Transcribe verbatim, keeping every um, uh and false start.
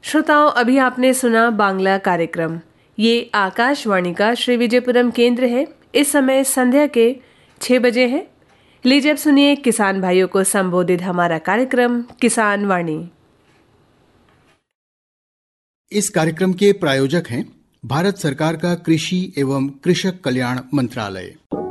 श्रोताओं, अभी आपने सुना बांग्ला कार्यक्रम। ये आकाशवाणी का श्री विजयपुरम केंद्र है। इस समय संध्या के छह बजे हैं। लीजिए अब सुनिए किसान भाइयों को संबोधित हमारा कार्यक्रम किसान वाणी। इस कार्यक्रम के प्रायोजक हैं भारत सरकार का कृषि एवं कृषक कल्याण मंत्रालय।